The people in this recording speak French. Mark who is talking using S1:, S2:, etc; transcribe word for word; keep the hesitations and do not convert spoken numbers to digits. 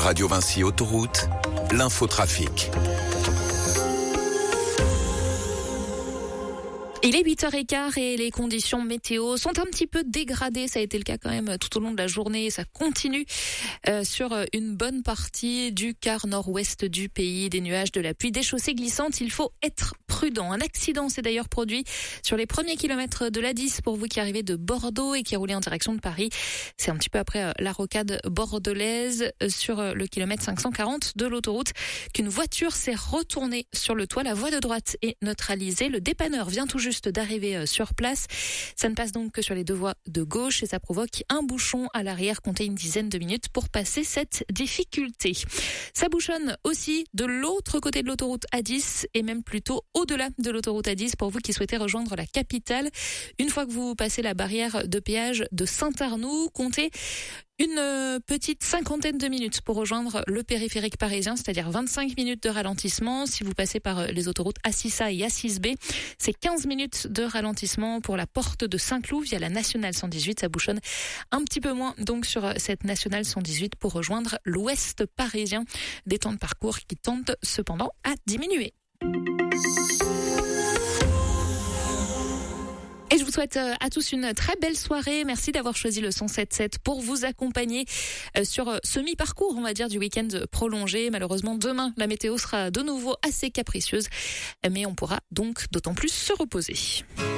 S1: Radio Vinci Autoroute, l'infotrafic.
S2: Il est huit heures quinze et les conditions météo sont un petit peu dégradées. Ça a été le cas quand même tout au long de la journée. Ça continue euh, sur une bonne partie du quart nord-ouest du pays. Des nuages, de la pluie, des chaussées glissantes. Il faut être prudent. Un accident s'est d'ailleurs produit sur les premiers kilomètres de l'A dix pour vous qui arrivez de Bordeaux et qui roulez en direction de Paris. C'est un petit peu après la rocade bordelaise sur le kilomètre cinq cent quarante de l'autoroute qu'une voiture s'est retournée sur le toit. La voie de droite est neutralisée. Le dépanneur vient tout juste d'arriver sur place. Ça ne passe donc que sur les deux voies de gauche et ça provoque un bouchon à l'arrière. Comptez une dizaine de minutes pour passer cette difficulté. Ça bouchonne aussi de l'autre côté de l'autoroute A dix et même plutôt au-delà de l'autoroute A dix pour vous qui souhaitez rejoindre la capitale. Une fois que vous passez la barrière de péage de Saint-Arnoux, comptez une petite cinquantaine de minutes pour rejoindre le périphérique parisien, c'est-à-dire vingt-cinq minutes de ralentissement. Si vous passez par les autoroutes A six A et A six B, c'est quinze minutes de ralentissement pour la porte de Saint-Cloud via la nationale cent dix-huit. Ça bouchonne un petit peu moins donc sur cette nationale cent dix-huit pour rejoindre l'ouest parisien. Des temps de parcours qui tendent cependant à diminuer. Et je vous souhaite à tous une très belle soirée. Merci d'avoir choisi le cent sept sept pour vous accompagner sur ce mi-parcours, on va dire, du week-end prolongé. Malheureusement, demain, la météo sera de nouveau assez capricieuse, mais on pourra donc d'autant plus se reposer.